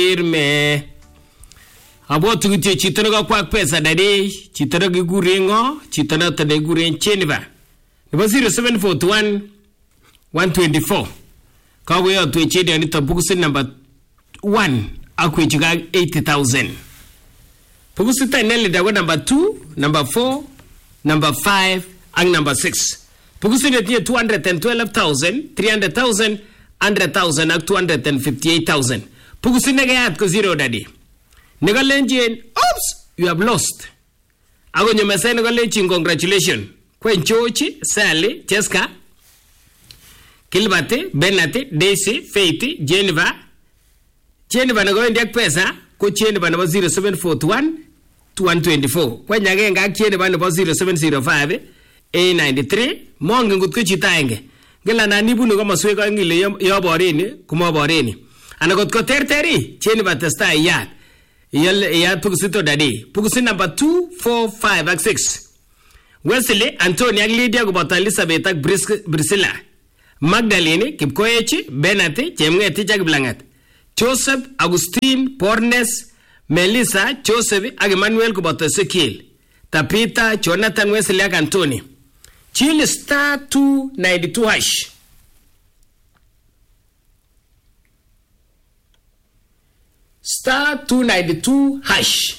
irme abo tugutie chito ngo kwa pesa dadi chito ngo gurengo chito na tane guren cheniba nebo 0741 124 kago yo tu chedi ani tabukusi number 1 akwechiga 80,000 pukusi tanele dago number 2 number 4 number 5 and number 6 pukusi netie 212,000 300,000 100,000 ak 258,000 pukusi negayat ko zero dadi Negalenjin, oops, you have lost. Ago nyumese negalenjin, congratulations. Kwen Chochi, Sally, Jessica, Kilbate, Benate, Daisy, Faith, Jennifer. Jennifer nago ndiak pesa, ko Jennifer nabo 0741 124. Kwen nyagenga Jennifer nabo 0705 A93. Monge ngutko chitaenge. Gela na nibu nugo masweka ngile yoboreni, kumoboreni. Anakotko terteri, Jennifer testa iyat. Ya pugusito dadi. Pugusin number 2, 4, 5, and 6. Wesley, Antonia, Lydia, Gubata, Elizabeth, Priscilla. Magdalene, Kipkoechi, Benate, Jemgeti, Jagblangat. Joseph, Augustine, Pornes, Melissa, Joseph, Emmanuel, Gubata, Ezekiel. Tapita, Jonathan, Wesley, Antoni. Chile star 292 hash. Star 292 hash.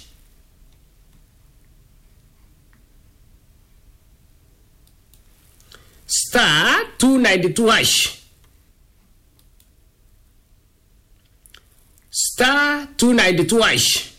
Star 292 hash. Star 292 hash.